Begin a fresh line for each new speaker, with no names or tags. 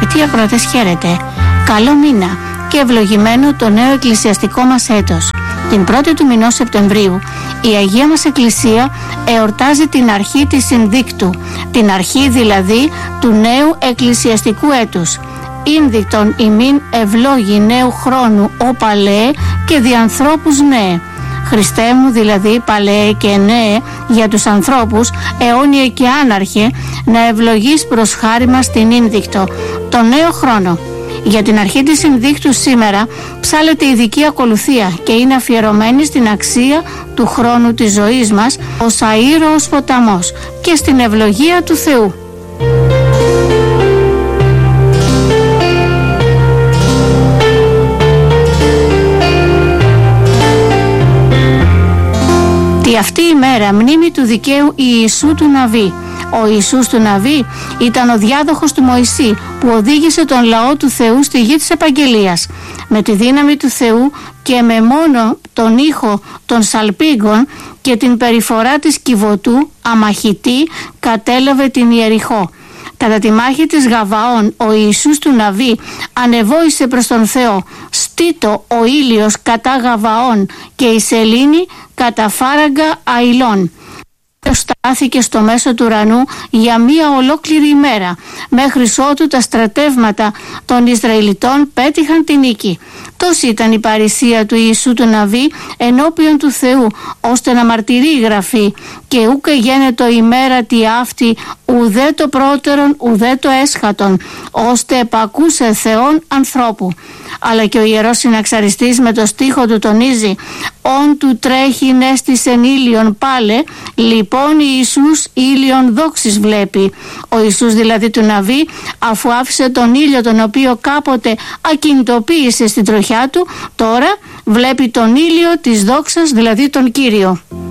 Αγαπητοί ακροατές, χαίρετε. Καλό μήνα και ευλογημένο το νέο εκκλησιαστικό μας έτος. Την 1η του μηνός Σεπτεμβρίου η Αγία μας Εκκλησία εορτάζει την αρχή της Συνδίκτου, την αρχή δηλαδή του νέου εκκλησιαστικού έτους. Ίνδικτον ημίν ευλόγη νέου χρόνου ο παλαίε και διανθρώπους νέε. Χριστέ μου, δηλαδή παλαιέ και νέε για τους ανθρώπους, αιώνιε και άναρχε, να ευλογείς προς χάρη μας την Ίνδικτο, το νέο χρόνο. Για την αρχή της Συνδίκτου σήμερα ψάλλεται ειδική ακολουθία και είναι αφιερωμένη στην αξία του χρόνου της ζωής μας ως αήρωος ποταμός και στην ευλογία του Θεού. Αυτή η μέρα μνήμη του δικαίου Ιησού του Ναβί. Ο Ιησούς του Ναβί ήταν ο διάδοχος του Μωυσή που οδήγησε τον λαό του Θεού στη γη της Επαγγελίας. Με τη δύναμη του Θεού και με μόνο τον ήχο των σαλπίγκων και την περιφορά της Κιβωτού αμαχητή κατέλαβε την Ιεριχώ. Κατά τη μάχη της Γαβαών ο Ιησούς του Ναβί ανεβόησε προς τον Θεό. Στήτο ο ήλιος κατά Γαβαών και η σελήνη κατά φάραγγα αηλών. Στάθηκε στο μέσο του ουρανού για μία ολόκληρη ημέρα, μέχρι ότου τα στρατεύματα των Ισραηλιτών πέτυχαν την νίκη. Τόση ήταν η παρησία του Ιησού του Ναβί ενώπιον του Θεού, ώστε να μαρτυρεί η Γραφή και ούκ γένετο ημέρα τι αυτή ουδέ το πρώτερον ουδέ το έσχατον, ώστε επακούσε Θεόν ανθρώπου. Αλλά και ο Ιερός Συναξαριστής με το στίχο του τονίζει «Ον του τρέχει νέστησεν ήλιον πάλε, λοιπόν Ιησούς ήλιον δόξης βλέπει». Ο Ιησούς δηλαδή του Ναβί, αφού άφησε τον ήλιο τον οποίο κάποτε ακινητοποίησε στην τροχιά του, τώρα βλέπει τον ήλιο της δόξας, δηλαδή τον Κύριο.